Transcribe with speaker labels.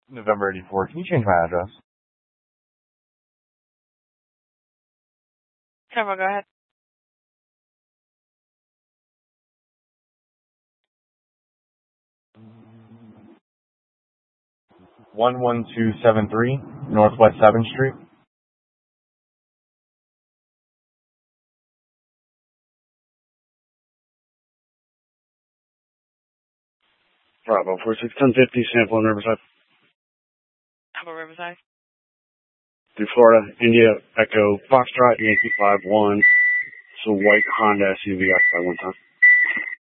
Speaker 1: November 84. Can you change my address?
Speaker 2: Several, go ahead.
Speaker 1: $11273 Northwest 7th Street.
Speaker 3: Bravo, 461050, sample in Riverside.
Speaker 2: How about Riverside?
Speaker 3: Through Florida, India, Echo, Foxtrot, Yankee 5-1. It's a white Honda SUV occupied one time.